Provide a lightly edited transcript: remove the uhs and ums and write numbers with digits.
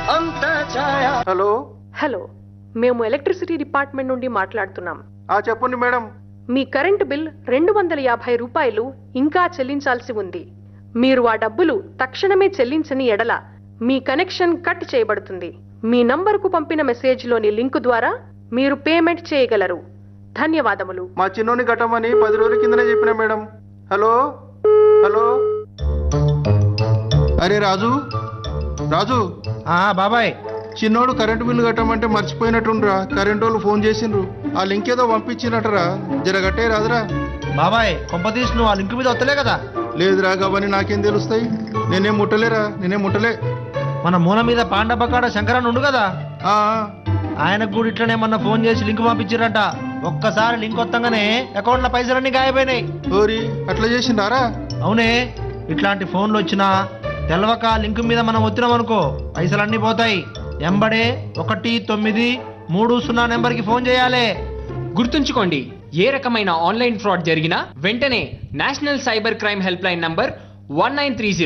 Hello hello, మేము electricity department నుండి మాట్లాడుతున్నాం. చెప్పండి మేడం. మీ కరెంటు బిల్ 250 రూపాయలు ఇంకా చెల్లించాల్సి ఉంది. మీరు ఆ డబ్బులు తక్షణమే చెల్లించని ఎడల మీ కనెక్షన్ కట్ చేయబడుతుంది. మీ నంబరుకు పంపిన మెసేజ్లోని లింకు ద్వారా మీరు పేమెంట్ చేయగలరు. ధన్యవాదములు. మా చిన్నోని కట్టమని 10 రోజుల కిందనే చెప్పిన మేడం. హలో హలో, అరే రాజు రాజు. బాబాయ్, చిన్నోడు కరెంటు బిల్లు కట్టమంటే మర్చిపోయినట్టుండ్రా. కరెంటు వాళ్ళు ఫోన్ చేసిండ్రు. ఆ లింక్ ఏదో పంపించినట్టరా, జరగట్టే రాదురా. బాబాయ్ కొంపతీసి నువ్వు ఆ లింక్ మీద వస్తలే కదా? లేదురా, గవని నాకేం తెలుస్తాయి. నేనేం ముట్టలే. మన మూల మీద పాండపకాడ శంకరన్ ఉండు కదా, ఆయనకు కూడా ఇట్లనే మొన్న ఫోన్ చేసి లింక్ పంపించారంట. ఒక్కసారి లింక్ వస్తాగానే అకౌంట్లో పైసలన్నీ గాయపోయినాయి. ఓరి, అట్లా చేసిండారా? అవునే, ఇట్లాంటి ఫోన్లు వచ్చినా తెలవక లింక్ మీద మనం వచ్చినాం అనుకో పైసలన్నీ పోతాయి. ఎంబడే 1930 నెంబర్కి ఫోన్ చేయాలి. గుర్తుంచుకోండి, ఏ రకమైన ఆన్లైన్ ఫ్రాడ్ జరిగినా వెంటనే national cyber crime help line number 1930